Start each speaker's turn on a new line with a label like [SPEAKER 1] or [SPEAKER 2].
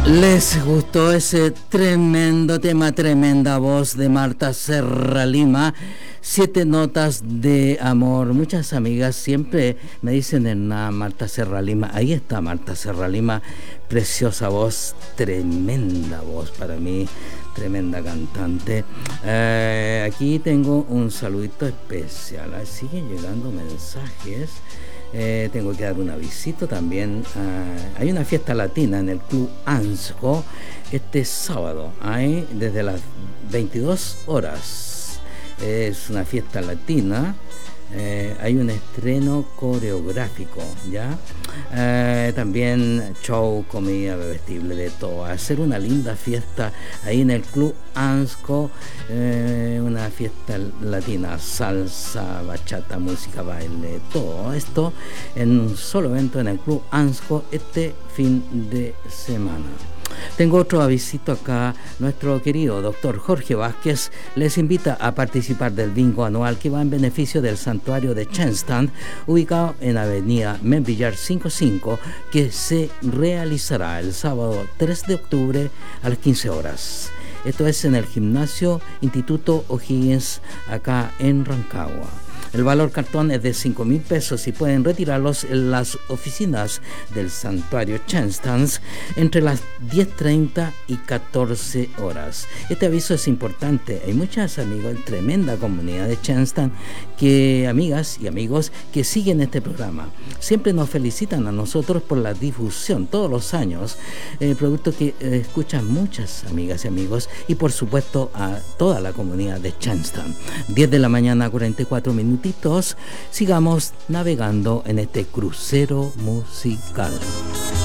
[SPEAKER 1] Les gustó ese tremendo tema, tremenda voz de Marta Serra Lima, 7 notas de amor. Muchas amigas siempre me dicen en Marta Serra Lima, ahí está Marta Serra Lima, preciosa voz, tremenda voz para mí, tremenda cantante. Aquí tengo un saludito especial, siguen llegando mensajes. Tengo que dar un avisito también. Hay una fiesta latina en el Club Ansco este sábado, desde las 22 horas. Es una fiesta latina. Hay un estreno coreográfico, ¿ya? También show, comida bebestible, de todo. Hacer una linda fiesta ahí en el Club Ansco, una fiesta latina, salsa, bachata, música, baile, todo esto en un solo evento en el Club Ansco este fin de semana. Tengo otro avisito acá. Nuestro querido doctor Jorge Vázquez les invita a participar del bingo anual que va en beneficio del santuario de Chenstan, ubicado en avenida Membrillar 55, que se realizará el sábado 3 de octubre a las 15 horas. Esto es en el gimnasio Instituto O'Higgins, acá en Rancagua. El valor cartón es de 5.000 pesos y pueden retirarlos en las oficinas del santuario Chenstan entre las 10:30 y 14 horas. Este aviso es importante. Hay muchas amigas, tremenda comunidad de Chenstan, amigas y amigos que siguen este programa. Siempre nos felicitan a nosotros por la difusión todos los años, producto que escuchan muchas amigas y amigos, y por supuesto a toda la comunidad de Chenstan. 10 de la mañana, 44 minutitos. Sigamos navegando en este crucero musical.